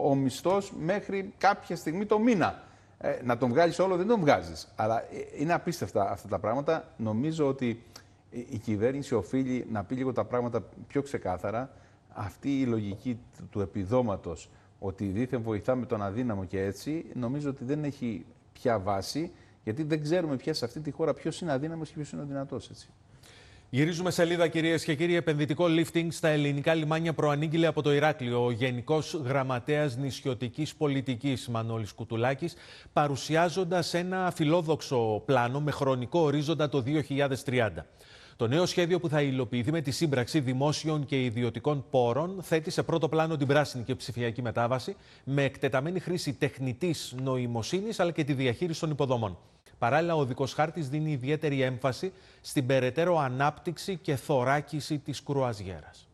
ο μισθός μέχρι κάποια στιγμή το μήνα. Να τον βγάλεις όλο δεν τον βγάζεις. Αλλά είναι απίστευτα αυτά τα πράγματα. Νομίζω ότι η κυβέρνηση οφείλει να πει λίγο τα πράγματα πιο ξεκάθαρα. Αυτή η λογική του επιδόματος, ότι δήθεν βοηθάμε τον αδύναμο και έτσι, νομίζω ότι δεν έχει πια βάση, γιατί δεν ξέρουμε πια σε αυτή τη χώρα ποιος είναι αδύναμος και ποιος είναι ο δυνατός, έτσι. Γυρίζουμε σελίδα, κυρίες και κύριοι. Επενδυτικό lifting στα ελληνικά λιμάνια προανήγγειλε από το Ηράκλειο. Ο Γενικός Γραμματέας Νησιωτικής Πολιτικής Μανώλης Κουτουλάκης, παρουσιάζοντας ένα φιλόδοξο πλάνο με χρονικό ορίζοντα το 2030. Το νέο σχέδιο, που θα υλοποιηθεί με τη σύμπραξη δημόσιων και ιδιωτικών πόρων, θέτει σε πρώτο πλάνο την πράσινη και ψηφιακή μετάβαση, με εκτεταμένη χρήση τεχνητής νοημοσύνης αλλά και τη διαχείριση των υποδομών. Παράλληλα, ο οδικός χάρτης δίνει ιδιαίτερη έμφαση στην περαιτέρω ανάπτυξη και θωράκιση της κρουαζιέρας.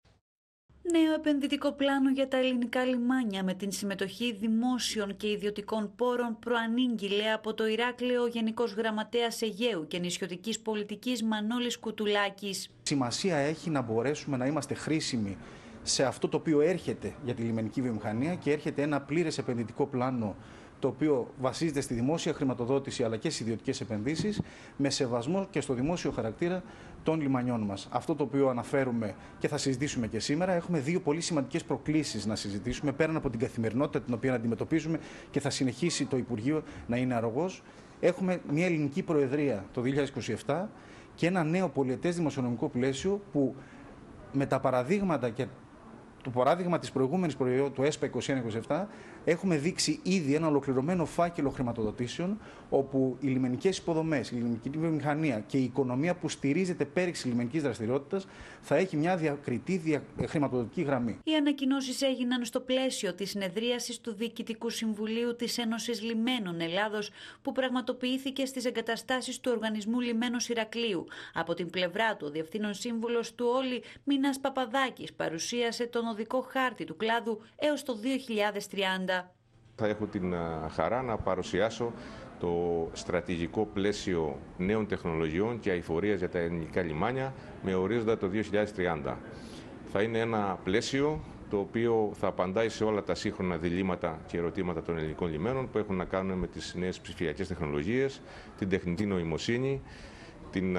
Νέο επενδυτικό πλάνο για τα ελληνικά λιμάνια με την συμμετοχή δημόσιων και ιδιωτικών πόρων προανήγγειλε από το Ηράκλειο ο Γενικός Γραμματέας Αιγαίου και Νησιωτικής Πολιτικής Μανώλης Κουτουλάκης. Σημασία έχει να μπορέσουμε να είμαστε χρήσιμοι σε αυτό το οποίο έρχεται για τη λιμενική βιομηχανία, και έρχεται ένα πλήρες επενδυτικό πλάνο το οποίο βασίζεται στη δημόσια χρηματοδότηση αλλά και στις ιδιωτικές επενδύσεις, με σεβασμό και στο δημόσιο χαρακτήρα των λιμανιών μας. Αυτό το οποίο αναφέρουμε και θα συζητήσουμε και σήμερα, έχουμε δύο πολύ σημαντικές προκλήσεις να συζητήσουμε, πέραν από την καθημερινότητα την οποία αντιμετωπίζουμε και θα συνεχίσει το Υπουργείο να είναι αρρωγός. Έχουμε μια ελληνική προεδρία το 2027 και ένα νέο πολυετές δημοσιονομικό πλαίσιο που, με τα παραδείγματα και το παράδειγμα της προηγούμενης προεδρίας του ΕΣΠΑ 21-27, έχουμε δείξει ήδη ένα ολοκληρωμένο φάκελο χρηματοδοτήσεων, όπου οι λιμενικές υποδομές, η λιμενική βιομηχανία και η οικονομία που στηρίζεται πέριξη λιμενικής δραστηριότητας θα έχει μια διακριτή χρηματοδοτική γραμμή. Οι ανακοινώσεις έγιναν στο πλαίσιο της συνεδρίασης του Διοικητικού Συμβουλίου της Ένωσης Λιμένων Ελλάδος, που πραγματοποιήθηκε στις εγκαταστάσεις του Οργανισμού Λιμένος Ηρακλείου. Από την πλευρά του, ο Διευθύνων Σύμβουλος του Όλη, Μίνας Παπαδάκης, παρουσίασε τον οδικό χάρτη του κλάδου έως το 2030. Θα έχω την χαρά να παρουσιάσω το στρατηγικό πλαίσιο νέων τεχνολογιών και αειφορίας για τα ελληνικά λιμάνια με ορίζοντα το 2030. Θα είναι ένα πλαίσιο το οποίο θα απαντάει σε όλα τα σύγχρονα διλήμματα και ερωτήματα των ελληνικών λιμένων, που έχουν να κάνουν με τις νέες ψηφιακές τεχνολογίες, την τεχνητή νοημοσύνη, την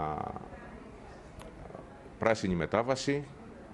πράσινη μετάβαση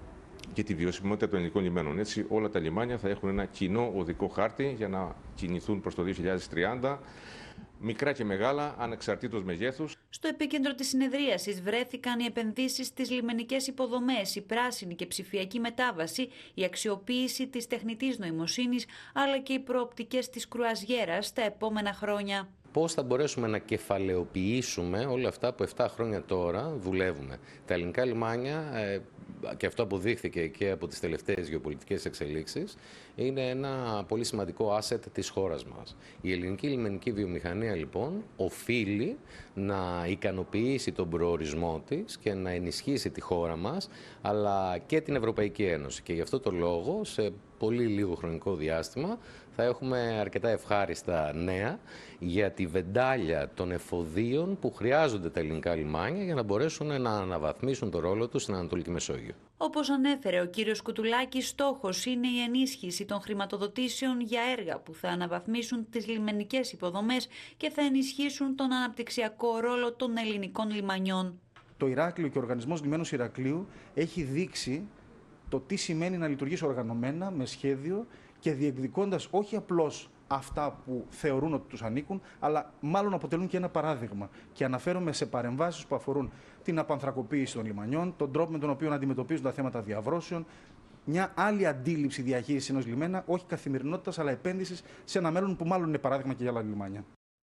και τη βιωσιμότητα των ελληνικών λιμένων. Έτσι, όλα τα λιμάνια θα έχουν ένα κοινό οδικό χάρτη για να κινηθούν προς το 2030, μικρά και μεγάλα, ανεξαρτήτως μεγέθους. Στο επίκεντρο της συνεδρίασης βρέθηκαν οι επενδύσεις στις λιμενικές υποδομές, η πράσινη και ψηφιακή μετάβαση, η αξιοποίηση της τεχνητής νοημοσύνης, αλλά και οι προοπτικές της κρουαζιέρας τα επόμενα χρόνια. Πώς θα μπορέσουμε να κεφαλαιοποιήσουμε όλα αυτά που 7 χρόνια τώρα δουλεύουμε. Τα ελληνικά λιμάνια, και αυτό αποδείχθηκε και από τις τελευταίες γεωπολιτικές εξελίξεις, είναι ένα πολύ σημαντικό asset της χώρας μας. Η ελληνική λιμενική βιομηχανία, λοιπόν, οφείλει να ικανοποιήσει τον προορισμό της και να ενισχύσει τη χώρα μας, αλλά και την Ευρωπαϊκή Ένωση. Και γι' αυτό το λόγο, σε πολύ λίγο χρονικό διάστημα, θα έχουμε αρκετά ευχάριστα νέα για τη βεντάλια των εφοδίων που χρειάζονται τα ελληνικά λιμάνια για να μπορέσουν να αναβαθμίσουν το ρόλο τους στην Ανατολική Μεσόγειο. Όπως ανέφερε ο κύριος Κουτουλάκης, στόχος είναι η ενίσχυση των χρηματοδοτήσεων για έργα που θα αναβαθμίσουν τις λιμενικές υποδομές και θα ενισχύσουν τον αναπτυξιακό ρόλο των ελληνικών λιμανιών. Το Ηράκλειο και ο Οργανισμός Λιμένος Ηρακλείου έχει δείξει το τι σημαίνει να λειτουργείς οργανωμένα, με σχέδιο και διεκδικώντας όχι απλώς αυτά που θεωρούν ότι τους ανήκουν, αλλά μάλλον αποτελούν και ένα παράδειγμα. Και αναφέρομαι σε παρεμβάσεις που αφορούν την απανθρακοποίηση των λιμανιών, τον τρόπο με τον οποίο αντιμετωπίζουν τα θέματα διαβρώσεων, μια άλλη αντίληψη διαχείρισης ενός λιμένα, όχι καθημερινότητας, αλλά επένδυσης σε ένα μέλλον που μάλλον είναι παράδειγμα και για άλλα λιμάνια.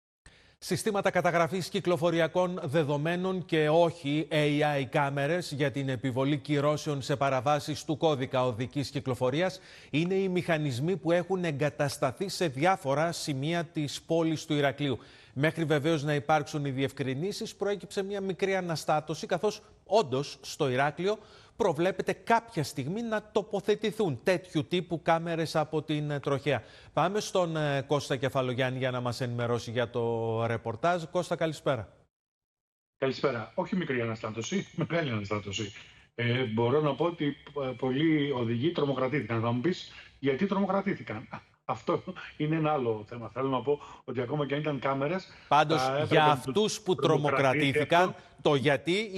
Συστήματα καταγραφής κυκλοφοριακών δεδομένων και όχι AI κάμερες για την επιβολή κυρώσεων σε παραβάσεις του κώδικα οδικής κυκλοφορίας είναι οι μηχανισμοί που έχουν εγκατασταθεί σε διάφορα σημεία της πόλης του Ηρακλείου. Μέχρι βεβαίως να υπάρξουν οι διευκρινήσεις, προέκυψε μια μικρή αναστάτωση, καθώς όντως στο Ηράκλειο προβλέπεται κάποια στιγμή να τοποθετηθούν τέτοιου τύπου κάμερες από την τροχέα. Πάμε στον Κώστα Κεφαλογιάννη για να μας ενημερώσει για το ρεπορτάζ. Κώστα, καλησπέρα. Καλησπέρα. Όχι μικρή αναστάτωση, μεγάλη αναστάτωση. Μπορώ να πω ότι πολλοί οδηγοί τρομοκρατήθηκαν. Θα μου πεις Γιατί τρομοκρατήθηκαν. Αυτό είναι ένα άλλο θέμα. Θέλω να πω ότι ακόμα και αν ήταν κάμερες. Πάντως, για αυτούς που τρομοκρατήθηκαν, το γιατί